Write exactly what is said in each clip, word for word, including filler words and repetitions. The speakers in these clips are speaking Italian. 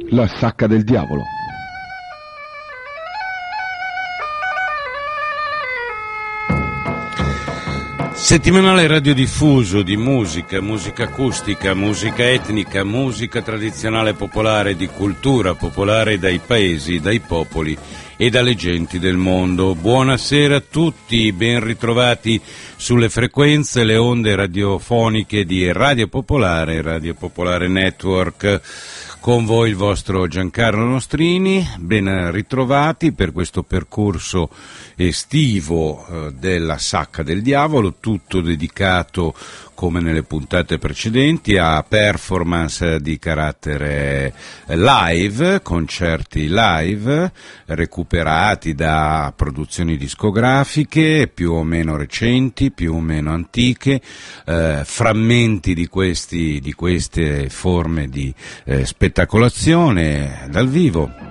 La sacca del diavolo. Settimanale radiodiffuso di musica, musica acustica, musica etnica, musica tradizionale popolare, di cultura popolare dai paesi, dai popoli e dalle genti del mondo. Buonasera a tutti, ben ritrovati sulle frequenze, le onde radiofoniche di Radio Popolare, Radio Popolare Network. Con voi il vostro Giancarlo Nostrini, ben ritrovati per questo percorso estivo eh, della Sacca del Diavolo, tutto dedicato, come nelle puntate precedenti, a performance di carattere live, concerti live, recuperati da produzioni discografiche più o meno recenti, più o meno antiche, eh, frammenti di, questi, di queste forme di eh, spettacolazione dal vivo.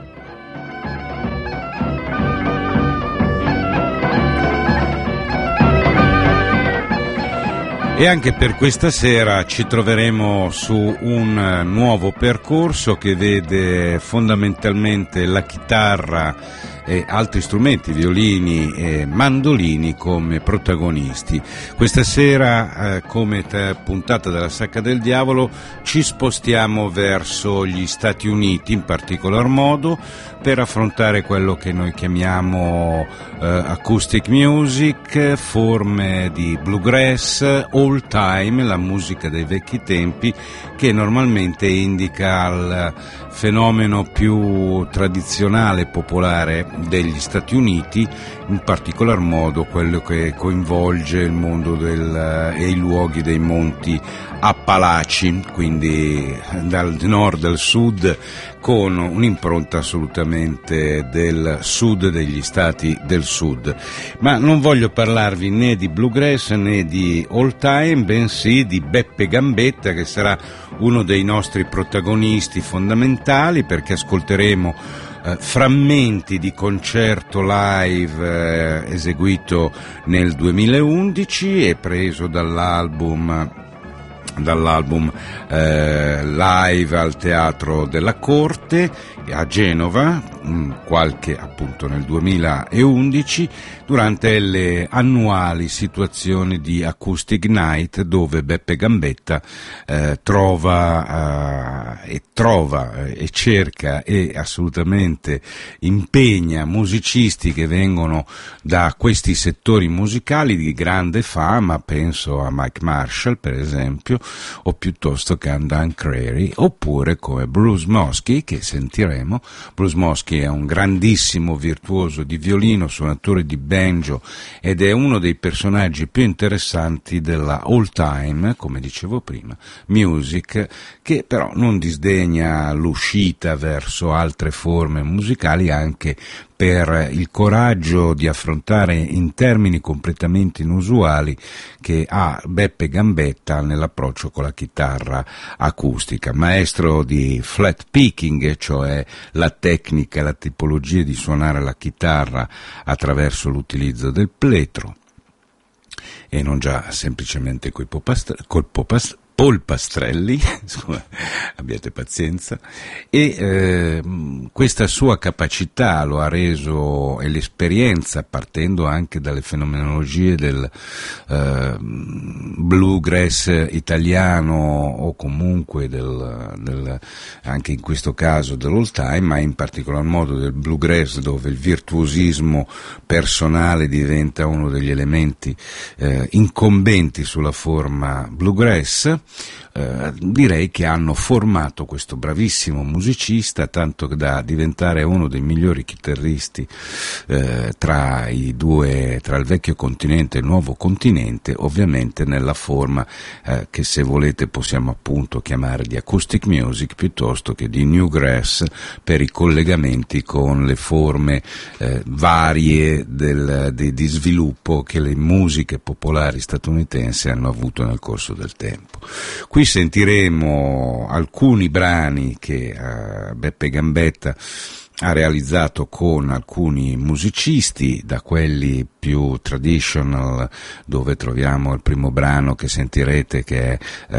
E anche per questa sera ci troveremo su un nuovo percorso che vede fondamentalmente la chitarra e altri strumenti, violini e mandolini come protagonisti. Questa sera, eh, come t- puntata della Sacca del Diavolo, ci spostiamo verso gli Stati Uniti in particolar modo per affrontare quello che noi chiamiamo eh, acoustic music, forme di bluegrass, old time, la musica dei vecchi tempi, che normalmente indica il fenomeno più tradizionale e popolare degli Stati Uniti, in particolar modo quello che coinvolge il mondo del, e i luoghi dei monti Appalachi, quindi dal nord al sud, con un'impronta assolutamente del sud degli stati del sud. Ma non voglio parlarvi né di bluegrass né di old time, bensì di Beppe Gambetta, che sarà uno dei nostri protagonisti fondamentali, perché ascolteremo eh, frammenti di concerto live eh, eseguito nel duemilaundici e preso dall'album dall'album eh, live al Teatro della Corte a Genova, qualche appunto nel duemilaundici, durante le annuali situazioni di Acoustic Night, dove Beppe Gambetta eh, trova eh, e trova eh, e cerca e assolutamente impegna musicisti che vengono da questi settori musicali di grande fama, penso a Mike Marshall per esempio, o piuttosto che a Dan Crary, oppure come Bruce Mosky, che sentiremo. Bruce Mosky è un grandissimo virtuoso di violino, suonatore di banjo, ed è uno dei personaggi più interessanti della old time, come dicevo prima, music, che però non disdegna l'uscita verso altre forme musicali, anche per il coraggio di affrontare in termini completamente inusuali che ha Beppe Gambetta nell'approccio con la chitarra acustica. Maestro di flat picking, cioè la tecnica, la tipologia di suonare la chitarra attraverso l'utilizzo del plettro e non già semplicemente col popast- polpastrelli, abbiate pazienza, e eh, questa sua capacità lo ha reso, e l'esperienza, partendo anche dalle fenomenologie del eh, bluegrass italiano o comunque del, del, anche in questo caso dell'old time, ma in particolar modo del bluegrass, dove il virtuosismo personale diventa uno degli elementi eh, incombenti sulla forma bluegrass. Eh, direi che hanno formato questo bravissimo musicista, tanto da diventare uno dei migliori chitarristi eh, tra i due, tra il vecchio continente e il nuovo continente, ovviamente nella forma eh, che, se volete, possiamo appunto chiamare di acoustic music piuttosto che di newgrass, per i collegamenti con le forme eh, varie del, di, di sviluppo che le musiche popolari statunitensi hanno avuto nel corso del tempo. Qui sentiremo alcuni brani che uh, Beppe Gambetta ha realizzato con alcuni musicisti, da quelli più traditional, dove troviamo il primo brano che sentirete, che è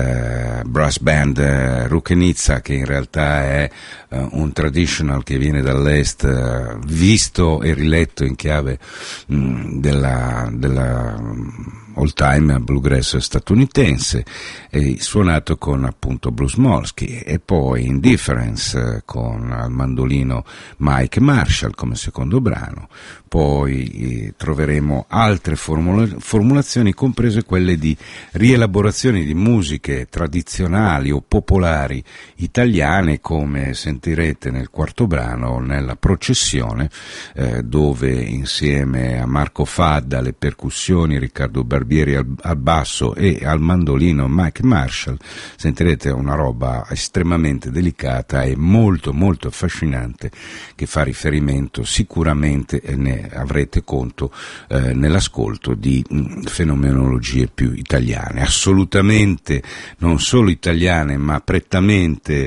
eh, Brass Band eh, Rukenica, che in realtà è eh, un traditional che viene dall'est, eh, visto e riletto in chiave mh, della, della old time bluegrass statunitense, e suonato con appunto Bruce Molsky, e poi Indifference eh, con al mandolino Mike Marshall come secondo brano. Poi eh, troveremo altre formula- formulazioni, comprese quelle di rielaborazioni di musiche tradizionali o popolari italiane, come sentirete nel quarto brano, nella processione, eh, dove insieme a Marco Fadda alle percussioni, Riccardo Barbieri al, al basso e al mandolino Mike Marshall, sentirete una roba estremamente delicata e molto molto affascinante, che fa riferimento sicuramente, e ne avrete conto eh, nell'ascolto, di mh, fenomenologie più italiane, assolutamente non solo italiane, ma prettamente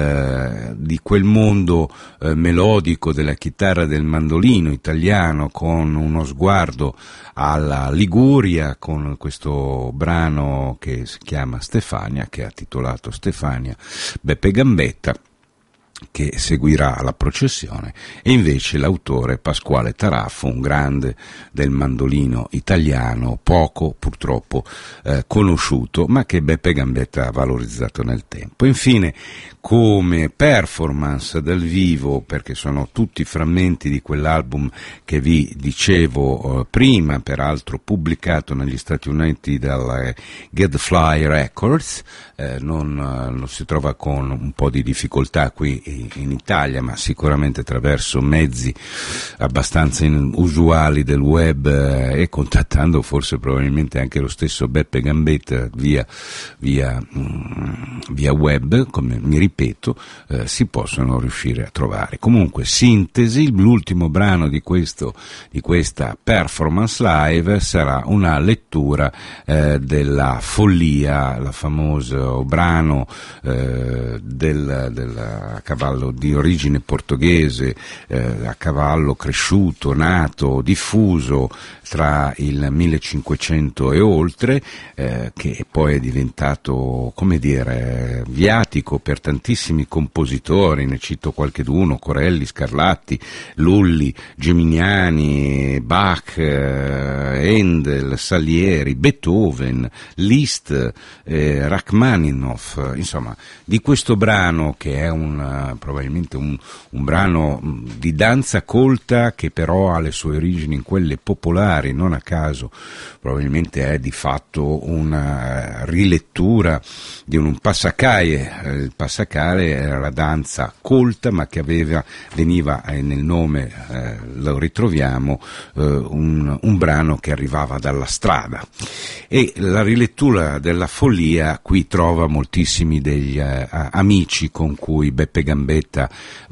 eh, di quel mondo eh, melodico della chitarra e del mandolino italiano, con uno sguardo alla Liguria, con questo brano che si chiama Stefania, che ha titolato Stefania, Beppe Gambetta, che seguirà la processione, e invece l'autore Pasquale Taraffo, un grande del mandolino italiano, poco purtroppo eh, conosciuto, ma che Beppe Gambetta ha valorizzato nel tempo. Infine, come performance dal vivo, perché sono tutti frammenti di quell'album che vi dicevo eh, prima, peraltro pubblicato negli Stati Uniti dalla Gadfly Records, eh, non eh, lo si trova con un po' di difficoltà qui in Italia, ma sicuramente attraverso mezzi abbastanza inusuali del web eh, e contattando forse probabilmente anche lo stesso Beppe Gambetta via, via, mm, via web, come mi ripeto, eh, si possono riuscire a trovare. Comunque, sintesi, l'ultimo brano di, questo, di questa performance live sarà una lettura eh, della Follia, la famoso brano eh, del, del cavallo di origine portoghese, eh, a cavallo cresciuto, nato, diffuso tra il millecinquecento e oltre, eh, che poi è diventato, come dire, viatico per tantissimi compositori, ne cito qualcheduno: Corelli, Scarlatti, Lulli, Geminiani, Bach, eh, Handel, Salieri, Beethoven, Liszt, eh, Rachmaninoff. Insomma, di questo brano, che è un probabilmente un, un brano di danza colta, che però ha le sue origini in quelle popolari, non a caso probabilmente è di fatto una rilettura di un passacalle. Il passacalle era la danza colta, ma che aveva, veniva eh, nel nome, eh, lo ritroviamo, eh, un, un brano che arrivava dalla strada, e la rilettura della Follia qui trova moltissimi degli eh, amici con cui Beppe Gambetta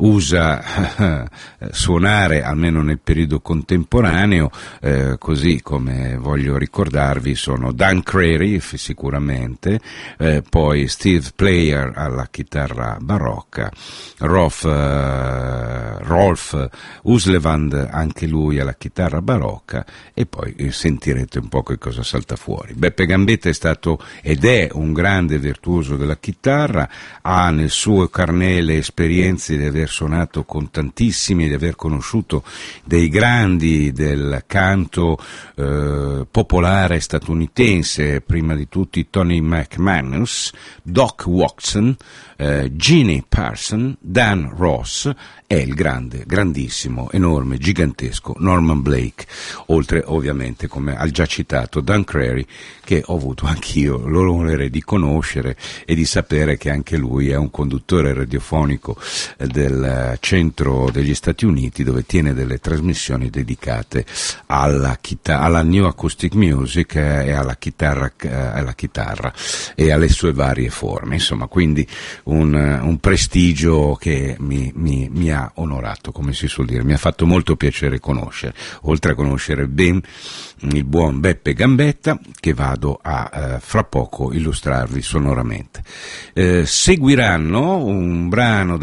usa eh, suonare, almeno nel periodo contemporaneo, eh, così come voglio ricordarvi sono Dan Crary sicuramente, eh, poi Steve Player alla chitarra barocca, Rolf, eh, Rolf Uslevand anche lui alla chitarra barocca, e poi eh, sentirete un po' che cosa salta fuori. Beppe Gambetta è stato ed è un grande virtuoso della chitarra, ha nel suo carnele esperienze di aver suonato con tantissimi, di aver conosciuto dei grandi del canto eh, popolare statunitense, prima di tutti Tony McManus, Doc Watson, eh, Ginny Parson, Dan Ross e il grande, grandissimo, enorme, gigantesco Norman Blake, oltre ovviamente, come al già citato, Dan Crary, che ho avuto anch'io l'onore di conoscere e di sapere che anche lui è un conduttore radiofonico del centro degli Stati Uniti, dove tiene delle trasmissioni dedicate alla, chita- alla New Acoustic Music e alla chitarra, alla chitarra e alle sue varie forme. Insomma, quindi un, un prestigio che mi, mi, mi ha onorato, come si suol dire, mi ha fatto molto piacere conoscere, oltre a conoscere ben il buon Beppe Gambetta, che vado a eh, fra poco illustrarvi sonoramente. Eh, seguiranno un brano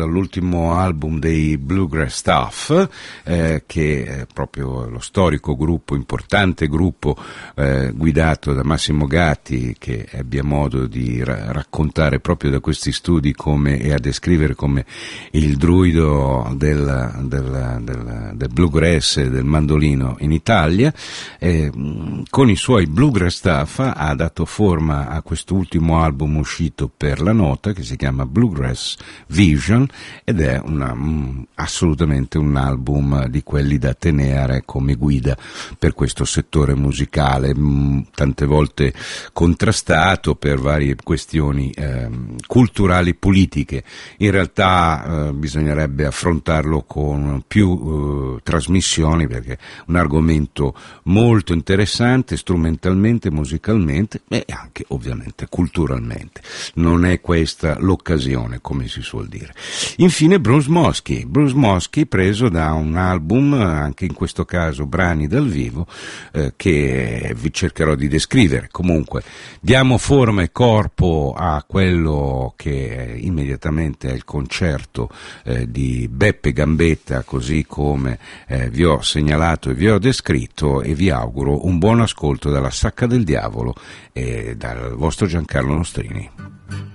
dall'ultimo album dei Bluegrass Staff, eh, che è proprio lo storico gruppo, importante gruppo eh, guidato da Massimo Gatti, che abbia modo di ra- raccontare proprio da questi studi come, e a descrivere come il druido del, del, del, del bluegrass e del mandolino in Italia. Eh, con i suoi Bluegrass Staff ha dato forma a quest'ultimo album uscito per la nota, che si chiama Bluegrass Vision, ed è una, mm, assolutamente un album di quelli da tenere come guida per questo settore musicale, mh, tante volte contrastato per varie questioni eh, culturali, politiche. In realtà eh, bisognerebbe affrontarlo con più eh, trasmissioni, perché è un argomento molto interessante strumentalmente, musicalmente e anche ovviamente culturalmente. Non è questa l'occasione, come si suol dire. Infine Bruce Moschi, Bruce Moschi preso da un album, anche in questo caso brani dal vivo, eh, che vi cercherò di descrivere. Comunque diamo forma e corpo a quello che immediatamente è il concerto eh, di Beppe Gambetta, così come eh, vi ho segnalato e vi ho descritto, e vi auguro un buon ascolto dalla Sacca del Diavolo e dal vostro Giancarlo Nostrini.